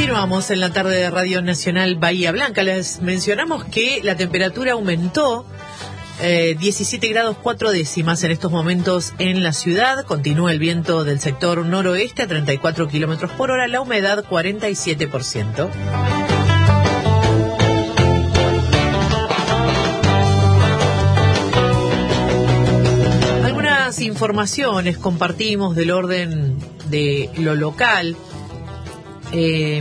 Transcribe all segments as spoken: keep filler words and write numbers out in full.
Continuamos en la tarde de Radio Nacional Bahía Blanca. Les mencionamos que la temperatura aumentó eh, diecisiete grados cuatro décimas en estos momentos en la ciudad. Continúa el viento del sector noroeste a treinta y cuatro kilómetros por hora, la humedad cuarenta y siete por ciento. Algunas informaciones compartimos del orden de lo local. Eh,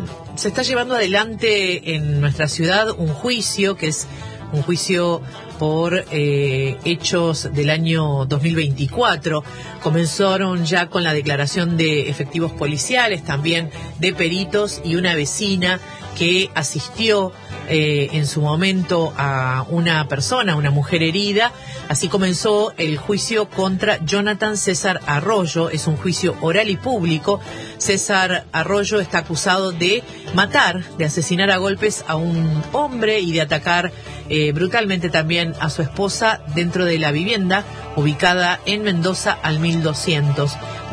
se está llevando adelante en nuestra ciudad un juicio que es un juicio por eh, hechos del año dos mil veinticuatro. Comenzaron ya con la declaración de efectivos policiales, también de peritos y una vecina que asistió eh, en su momento a una persona, una mujer herida. Así comenzó el juicio contra Jonathan César Arroyo. Es un juicio oral y público. César Arroyo está acusado de matar, de asesinar a golpes a un hombre y de atacar eh, brutalmente también a su esposa dentro de la vivienda ubicada en Mendoza al mil doscientos.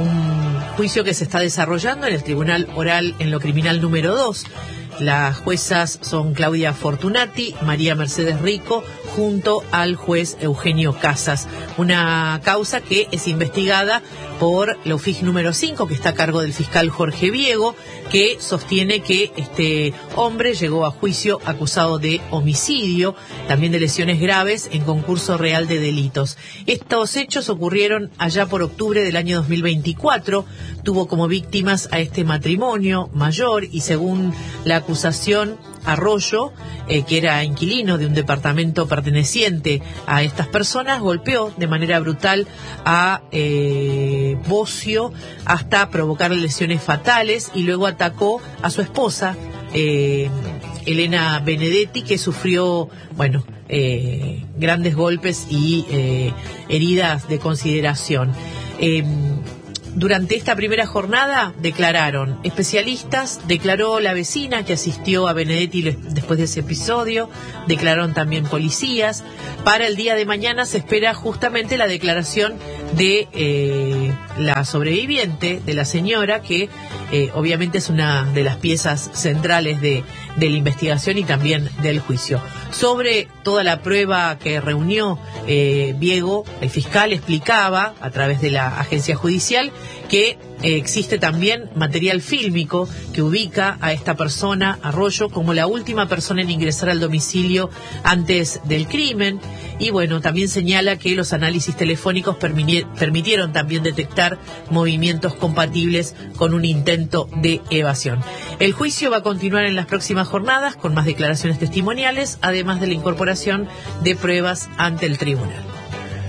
Un juicio que se está desarrollando en el Tribunal Oral en lo Criminal número dos. Las juezas son Claudia Fortunati, María Mercedes Rico, junto al juez Eugenio Casas. Una causa que es investigada por la U F I G número cinco, que está a cargo del fiscal Jorge Viego, que sostiene que este hombre llegó a juicio acusado de homicidio, también de lesiones graves en concurso real de delitos. Estos hechos ocurrieron allá por octubre del año dos mil veinticuatro. Tuvo como víctimas a este matrimonio mayor y, según la acusación, Arroyo, eh, que era inquilino de un departamento perteneciente a estas personas, golpeó de manera brutal a eh, Bocio hasta provocar lesiones fatales y luego atacó a su esposa, eh, Elena Benedetti, que sufrió, bueno, eh, grandes golpes y eh, heridas de consideración. Eh, Durante esta primera jornada declararon especialistas, declaró la vecina que asistió a Benedetti después de ese episodio, declararon también policías. Para el día de mañana se espera justamente la declaración de eh, la sobreviviente, de la señora, que eh, obviamente es una de las piezas centrales de, de la investigación y también del juicio. Sobre toda la prueba que reunió eh, Viego, el fiscal explicaba a través de la agencia judicial que eh, existe también material fílmico que ubica a esta persona, Arroyo, como la última persona en ingresar al domicilio antes del crimen. Y bueno, también señala que los análisis telefónicos permitieron también detectar movimientos compatibles con un intento de evasión. El juicio va a continuar en las próximas jornadas con más declaraciones testimoniales, además de la incorporación de pruebas ante el tribunal.